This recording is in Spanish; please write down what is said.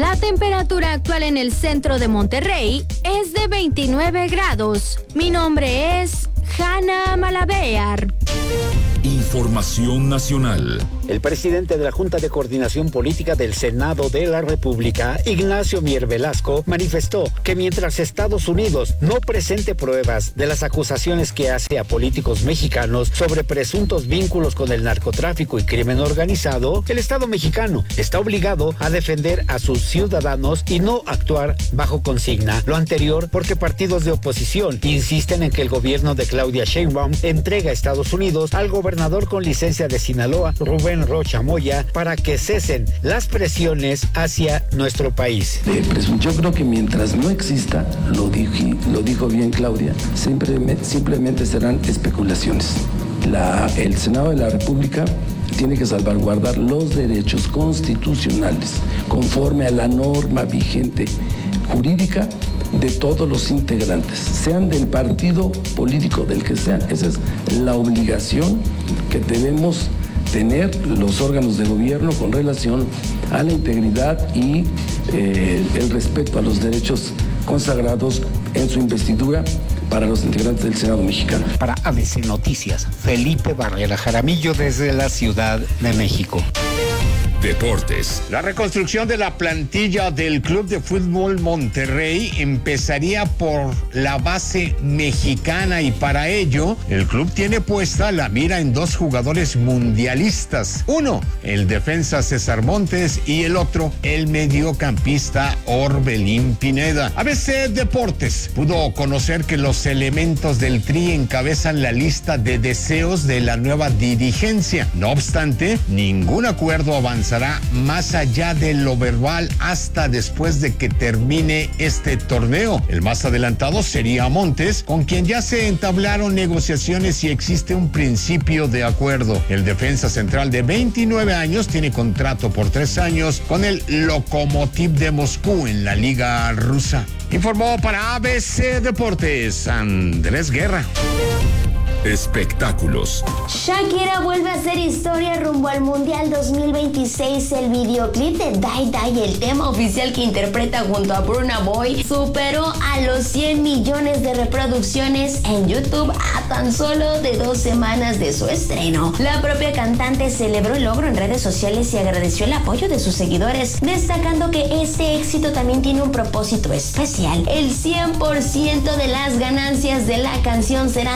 La temperatura actual en el centro de Monterrey es de 29 grados. Mi nombre es Hanna Malavear. Información nacional. El presidente de la Junta de Coordinación Política del Senado de la República, Ignacio Mier Velasco, manifestó que mientras Estados Unidos no presente pruebas de las acusaciones que hace a políticos mexicanos sobre presuntos vínculos con el narcotráfico y crimen organizado, el Estado mexicano está obligado a defender a sus ciudadanos y no actuar bajo consigna. Lo anterior porque partidos de oposición insisten en que el gobierno de Claudia Sheinbaum entrega a Estados Unidos al gobernador con licencia de Sinaloa, Rubén Rocha Moya, para que cesen las presiones hacia nuestro país. Yo creo que mientras no exista, lo dijo bien Claudia, simplemente serán especulaciones. El Senado de la República tiene que salvaguardar los derechos constitucionales conforme a la norma vigente jurídica de todos los integrantes, sean del partido político del que sean. Esa es la obligación que debemos tener los órganos de gobierno con relación a la integridad y el respeto a los derechos consagrados en su investidura para los integrantes del Senado mexicano. Para ABC Noticias, Felipe Barrera Jaramillo desde la Ciudad de México. Deportes. La reconstrucción de la plantilla del Club de Fútbol Monterrey empezaría por la base mexicana y para ello el club tiene puesta la mira en dos jugadores mundialistas. Uno, el defensa César Montes y el otro, el mediocampista Orbelín Pineda. ABC Deportes pudo conocer que los elementos del Tri encabezan la lista de deseos de la nueva dirigencia. No obstante, ningún acuerdo avanzará más allá de lo verbal hasta después de que termine este torneo. El más adelantado sería Montes, con quien ya se entablaron negociaciones y existe un principio de acuerdo. El defensa central de 29 años tiene contrato por 3 años con el Lokomotiv de Moscú en la Liga Rusa. Informó para ABC Deportes Andrés Guerra. Espectáculos. Shakira vuelve a hacer historia rumbo al Mundial 2026. El videoclip de Die Die, el tema oficial que interpreta junto a Burna Boy, superó a los 100 millones de reproducciones en YouTube a tan solo de 2 semanas de su estreno. La propia cantante celebró el logro en redes sociales y agradeció el apoyo de sus seguidores, destacando que este éxito también tiene un propósito especial. El 100% de las ganancias de la canción serán